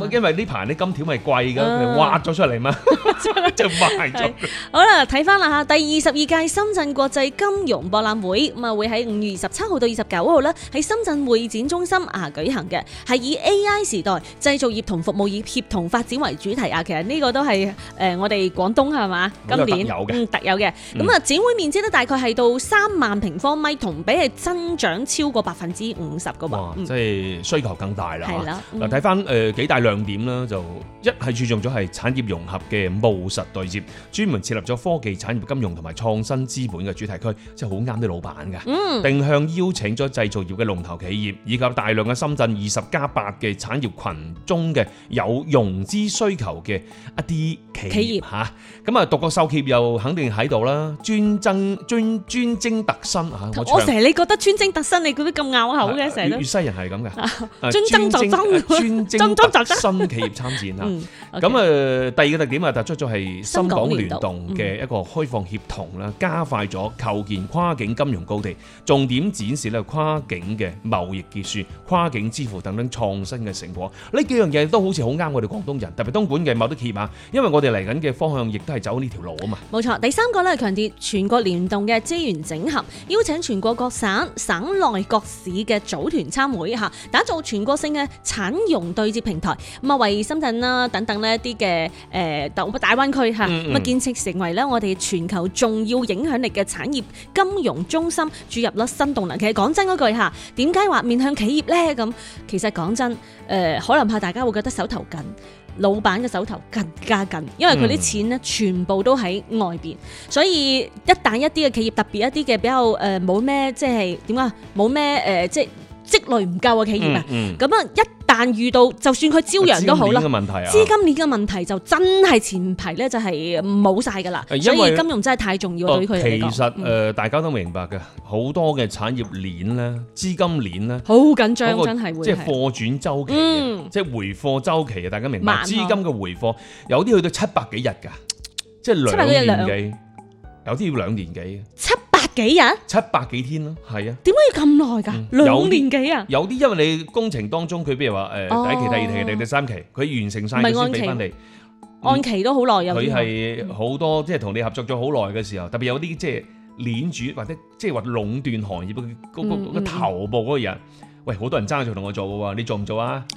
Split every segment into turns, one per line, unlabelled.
因為呢排啲金條咪貴㗎，佢挖咗出嚟嘛，就賣咗。
好啦，睇翻啦嚇，第22屆深圳國際金融博覽會咁啊，會喺5月27號到29號啦，喺深圳會展中心舉行嘅，係以 AI 時代製造業同服務業協同發展為主題啊。其實呢個都係我哋廣東係嘛，今年特有嘅。咁啊，展會面積咧大概係到3萬平方米，同比係增長超過50%嘅喎。
即係需求更大啦。
係啦。
嗱，睇翻幾大亮點啦，就一係注重咗係產業融合嘅務實對接，專門設立咗科技產業、金融同埋創新資本嘅主題區，即係好啱啲老闆㗎。定向邀請咗製造業嘅龍頭企業，以及大量嘅深圳20+8嘅產業群中嘅有融資需求嘅一啲企業嚇。咁啊，獨角獸企業又肯定喺度啦，專精特新嚇。
我成日你覺得專精特新，你覺得咁拗口嘅成日都。
粵西人係咁嘅，
專精特
新企業參戰嚇。咁第二個特點啊，突出咗係深港聯動嘅一個開放協同啦，加快咗構建跨境金融高地，重點展示咧跨境嘅貿易結算、跨境支付等等創新嘅成果。呢幾樣嘢都好似好啱我哋廣東人，特別東莞嘅某啲企業啊，因為我哋嚟緊嘅方向亦都係走呢條路啊嘛。
冇錯，第三個咧強調全國聯動嘅資源整合，邀請全國各省、省內各市嘅組團參會嚇，打造全國性嘅產融對接平台，咁啊為深圳啦等等呢一啲嘅大灣區嚇，咁啊建設成為咧我哋全球重要影響力嘅產業金融中心，注入咗新動能。其實講真嗰句嚇，點解話面向企業咧？咁其實講真，可能怕大家會覺得手頭緊。老闆嘅手頭更加緊，因為佢啲錢咧全部都喺外邊，所以一旦一啲嘅企業，特別一啲嘅比較冇咩即係點啊，冇咩即係積累唔夠嘅企業啊，咁啊一旦遇到，就算佢招人都好啦，資金鏈嘅問題就真係前排咧就係冇晒㗎啦，所以金融真係太重要對佢嚟講。
其實大家都明白嘅，好多嘅產業鏈咧、資金鏈咧，
好緊張，真係會
即係貨轉週期，即係回貨週期啊！大家明白資金嘅回貨有啲去到700幾日㗎，即係2年幾，有啲要2年幾。
700幾日
？700幾天咯，係啊。
點解要咁耐㗎？2年幾啊？
有啲因為你工程當中，佢譬如話第一期、第二期、第三期，佢完成晒佢先俾翻你。
按期都好耐，有
佢係好多即係同你合作咗好耐嘅時候，特別有啲即係鏈主或者即係話壟斷行業嗰個頭部嗰個人。喂，好多人爭住同我做嘅喎，你做唔做啊？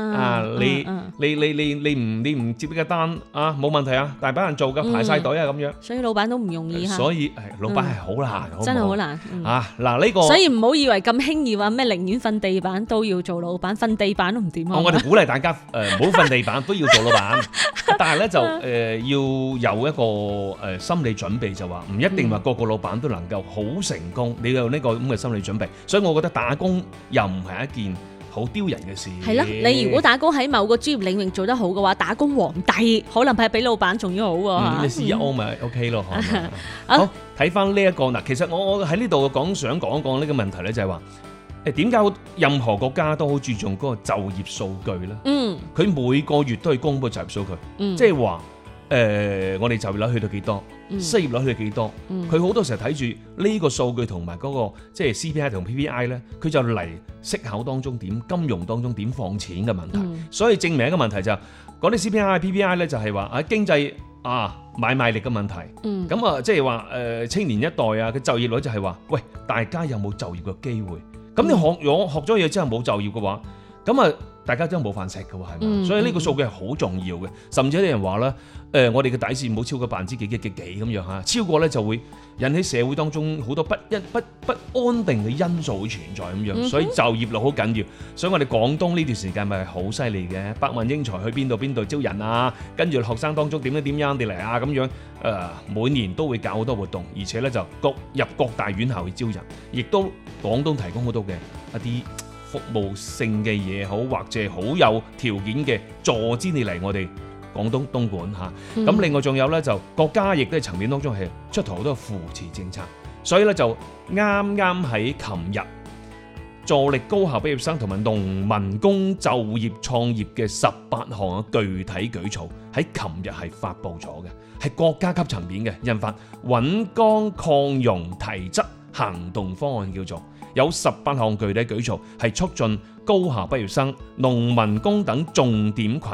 你唔接呢個單啊？冇問題啊，大把人做㗎，排晒隊啊咁樣。
所以老闆都唔容易嚇。
所以老闆係好難，
真係好難
啊！嗱呢個，所
以唔好以為咁輕易話咩，寧願瞓地板都要做老闆，瞓地板都唔掂啊！
我哋鼓勵大家唔好瞓地板都要做老闆，但係咧就要有一個心理準備，就話唔一定話個個老闆都能夠好成功，你有呢個咁嘅心理準備。所以我覺得打工又唔係一件好丟人嘅事。
係啦，你如果打工喺某個專業領域做得好嘅話，打工皇帝可能係比老闆仲要好喎。
你 CEO 咪 OK 咯。好，睇翻呢一個嗱，其實我喺呢度想講一講呢個問題咧，就係話點解任何國家都好注重嗰個就業數據咧？佢每個月都係公布就業數據，即係話我哋就業率去到幾多，失業率去到幾多，佢好多時候睇住呢個數據同埋嗰個即係 CPI 同 PPI 咧，佢就嚟息口當中點、金融當中點放錢嘅問題。所以證明一個問題就係嗰啲 CPI、PPI 咧就係話經濟買賣力嘅問題。咁啊即係話青年一代啊嘅就業率就係話，喂，大家有冇就業嘅機會？咁你學咗嘢之後冇就業嘅話，咁啊大家真係冇飯食嘅喎，係嘛？所以呢個數據係好重要嘅，甚至有啲人話咧，我哋嘅底線唔好超過幾咁樣嚇，超過咧就會引起社會當中好多不安定嘅因素會存在咁樣，所以就業率好緊要。所以我哋廣東呢段時間咪係好犀利嘅，百萬英才去邊度招人啊，跟住學生當中點樣地嚟啊咁樣，每年都會搞好多活動，而且咧就入各大院校去招人，亦都廣東提供好多嘅一啲服務性嘅嘢好，或者好有條件嘅助資你嚟我哋廣東東莞嚇。咁另外仲有咧，就國家亦都係層面當中係出台好多扶持政策，所以咧就啱喺琴日助力高校畢業生同埋農民工就業創業嘅18項嘅具體舉措喺琴日係發布咗嘅，係國家級層面嘅印發穩崗擴容提質行動方案，叫做有18項具體舉措係促進高校畢業生、農民工等重點群